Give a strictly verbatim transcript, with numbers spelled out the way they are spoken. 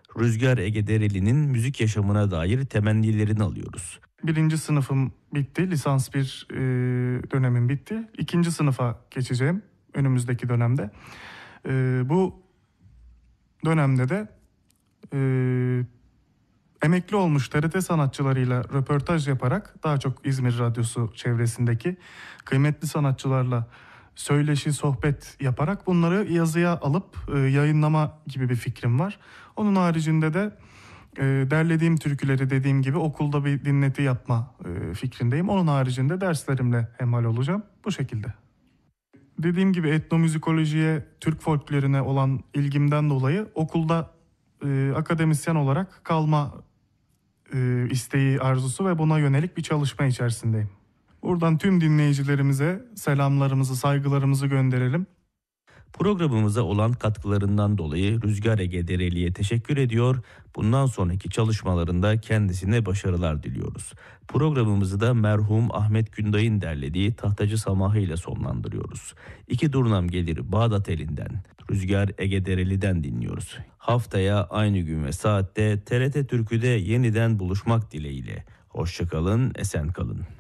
Rüzgar Ege Dereli'nin müzik yaşamına dair temennilerini alıyoruz. Birinci sınıfım bitti, lisans bir e, dönemim bitti. İkinci sınıfa geçeceğim önümüzdeki dönemde. E, bu dönemde de e, emekli olmuş T R T sanatçılarıyla röportaj yaparak daha çok İzmir Radyosu çevresindeki kıymetli sanatçılarla söyleşi, sohbet yaparak bunları yazıya alıp e, yayınlama gibi bir fikrim var. Onun haricinde de e, derlediğim türküleri dediğim gibi okulda bir dinleti yapma e, fikrindeyim. Onun haricinde derslerimle hemhal olacağım. Bu şekilde. Dediğim gibi etnomüzikolojiye, Türk folklorine olan ilgimden dolayı okulda e, akademisyen olarak kalma e, isteği, arzusu ve buna yönelik bir çalışma içerisindeyim. Buradan tüm dinleyicilerimize selamlarımızı, saygılarımızı gönderelim. Programımıza olan katkılarından dolayı Rüzgar Ege Dereli'ye teşekkür ediyor. Bundan sonraki çalışmalarında kendisine başarılar diliyoruz. Programımızı da merhum Ahmet Günday'ın derlediği Tahtacı Samahı ile sonlandırıyoruz. İki Durnam Gelir Bağdat elinden, Rüzgar Ege Dereli'den dinliyoruz. Haftaya aynı gün ve saatte T R T Türkü'de yeniden buluşmak dileğiyle. Hoşça kalın, esen kalın.